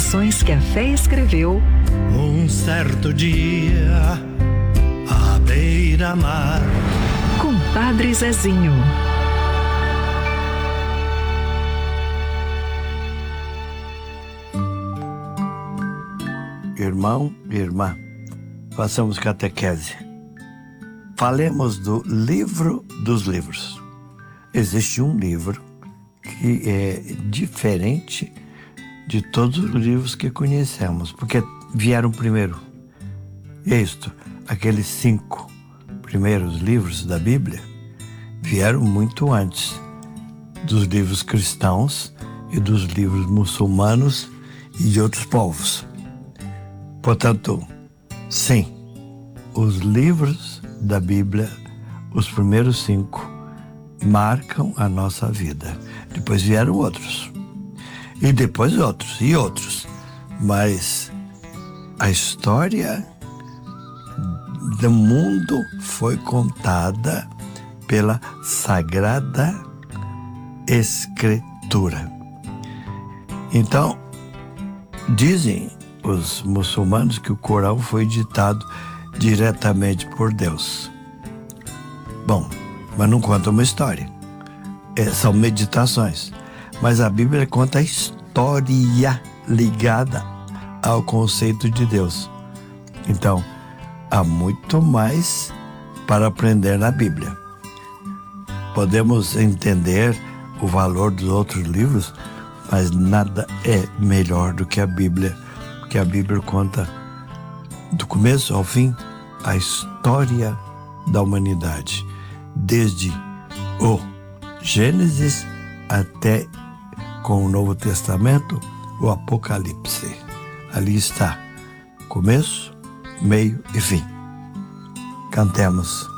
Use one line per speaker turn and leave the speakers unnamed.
canções que a fé escreveu.
Um certo dia, à beira-mar,
Com Padre Zezinho.
Irmão e irmã, façamos catequese. Falemos do livro dos livros. Existe um livro que é diferente de todos os livros que conhecemos, porque vieram primeiro. E é isto, aqueles 5 primeiros livros da Bíblia vieram muito antes dos livros cristãos e dos livros muçulmanos e de outros povos. Portanto, sim, os livros da Bíblia, os primeiros 5, marcam a nossa vida. Depois vieram outros. E depois outros, e outros. Mas a história do mundo foi contada pela Sagrada Escritura. Então, dizem os muçulmanos que o Corão foi ditado diretamente por Deus. Bom, mas não conta uma história. São meditações. Mas a Bíblia conta a história ligada ao conceito de Deus. Então, há muito mais para aprender na Bíblia. Podemos entender o valor dos outros livros, mas nada é melhor do que a Bíblia, porque a Bíblia conta do começo ao fim a história da humanidade, desde o Gênesis até, com o Novo Testamento, o Apocalipse. Ali está começo, meio e fim. Cantemos.